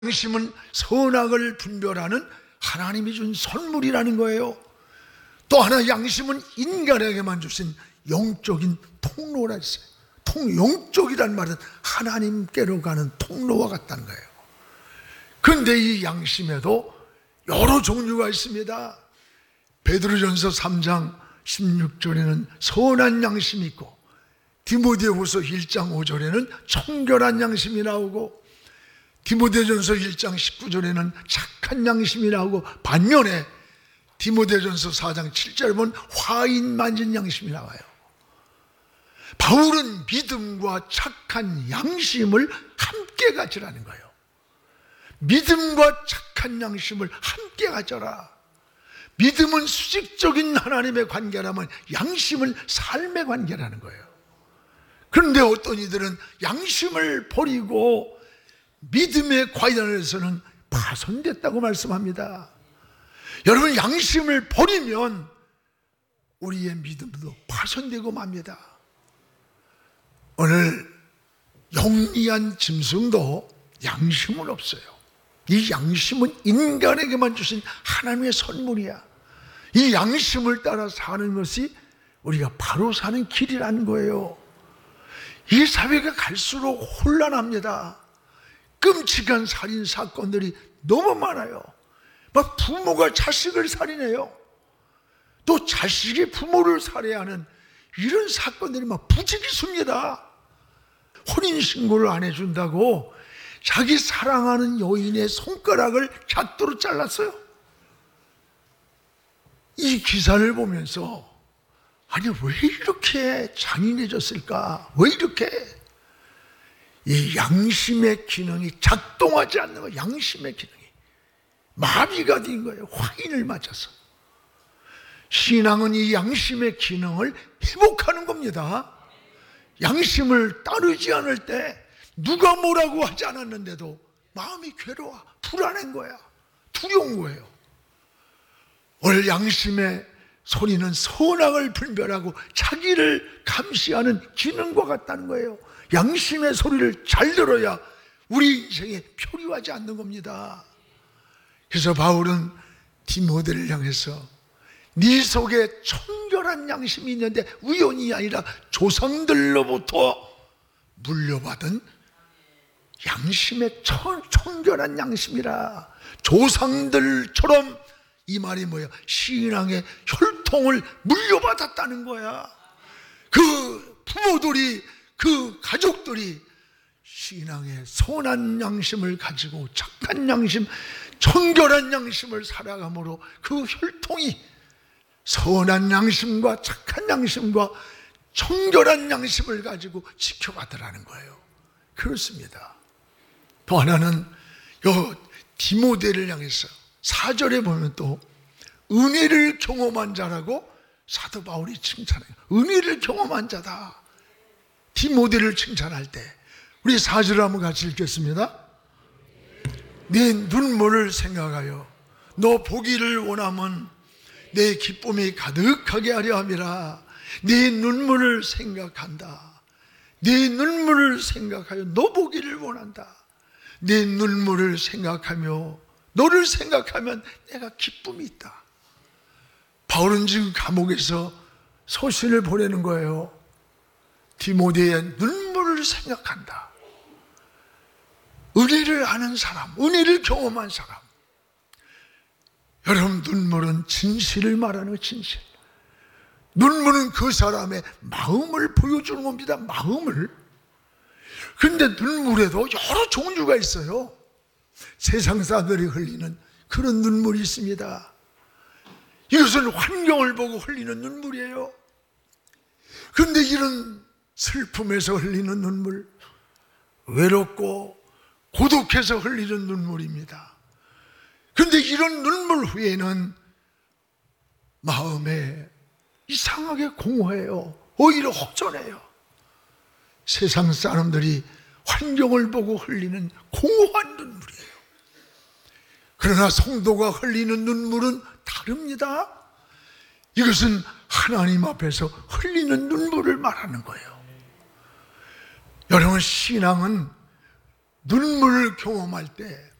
양심은 선악을 분별하는 하나님이 준 선물이라는 거예요. 또 하나 양심은 인간에게만 주신 영적인 통로라 했어요. 영적이란 말은 하나님께로 가는 통로와 같다는 거예요. 그런데 이 양심에도 여러 종류가 있습니다. 베드로전서 3장 16절에는 선한 양심이 있고, 디모데후서 1장 5절에는 청결한 양심이 나오고, 디모데전서 1장 19절에는 착한 양심이 나오고, 반면에 디모데전서 4장 7절에 보면 화인 만진 양심이 나와요. 바울은 믿음과 착한 양심을 함께 가지라는 거예요. 믿음과 착한 양심을 함께 가져라. 믿음은 수직적인 하나님의 관계라면 양심은 삶의 관계라는 거예요. 그런데 어떤 이들은 양심을 버리고 믿음의 관련해서는 파손됐다고 말씀합니다. 여러분, 양심을 버리면 우리의 믿음도 파손되고 맙니다. 오늘 영리한 짐승도 양심은 없어요. 이 양심은 인간에게만 주신 하나님의 선물이야. 이 양심을 따라 사는 것이 우리가 바로 사는 길이라는 거예요. 이 사회가 갈수록 혼란합니다. 끔찍한 살인 사건들이 너무 많아요. 막 부모가 자식을 살인해요. 또 자식이 부모를 살해하는 이런 사건들이 막 부지기수입니다. 혼인신고를 안 해준다고 자기 사랑하는 여인의 손가락을 잣도로 잘랐어요. 이 기사를 보면서 아니, 왜 이렇게 잔인해졌을까? 왜 이렇게 이 양심의 기능이 작동하지 않는 거예요. 양심의 기능이 마비가 된 거예요. 화인을 맞아서. 신앙은 이 양심의 기능을 회복하는 겁니다. 양심을 따르지 않을 때 누가 뭐라고 하지 않았는데도 마음이 괴로워, 불안한 거야, 두려운 거예요. 오늘 양심의 소리는 선악을 분별하고 자기를 감시하는 기능과 같다는 거예요. 양심의 소리를 잘 들어야 우리 인생에 표류하지 않는 겁니다. 그래서 바울은 디모데를 향해서 네 속에 청결한 양심이 있는데 우연이 아니라 조상들로부터 물려받은 양심의 청결한 양심이라. 조상들처럼, 이 말이 뭐야? 신앙의 혈통을 물려받았다는 거야. 그 부모들이, 그 가족들이 신앙의 선한 양심을 가지고 착한 양심, 청결한 양심을 살아감으로 그 혈통이 선한 양심과 착한 양심과 청결한 양심을 가지고 지켜가더라는 거예요. 그렇습니다. 또 하나는 디모데를 향해서 4절에 보면 또 은혜를 경험한 자라고 사도 바울이 칭찬해요. 은혜를 경험한 자다. 디모데를 칭찬할 때 우리 4절을 한번 같이 읽겠습니다. 네 눈물을 생각하여 너 보기를 원하면 내 기쁨이 가득하게 하려 함이라. 네 눈물을 생각한다. 네 눈물을 생각하여 너 보기를 원한다. 네 눈물을 생각하며 너를 생각하면 내가 기쁨이 있다. 바울은 지금 감옥에서 서신을 보내는 거예요. 디모데의 눈물을 생각한다. 은혜를 아는 사람, 은혜를 경험한 사람. 여러분, 눈물은 진실을 말하는 거예요. 진실. 눈물은 그 사람의 마음을 보여주는 겁니다. 마음을. 그런데 눈물에도 여러 종류가 있어요. 세상 사람들이 흘리는 그런 눈물이 있습니다. 이것은 환경을 보고 흘리는 눈물이에요. 그런데 이런 슬픔에서 흘리는 눈물, 외롭고 고독해서 흘리는 눈물입니다. 그런데 이런 눈물 후에는 마음에 이상하게 공허해요. 오히려 허전해요. 세상 사람들이 환경을 보고 흘리는 공허한 눈물이에요. 그러나 성도가 흘리는 눈물은 다릅니다. 이것은 하나님 앞에서 흘리는 눈물을 말하는 거예요. 여러분, 신앙은 눈물을 경험할 때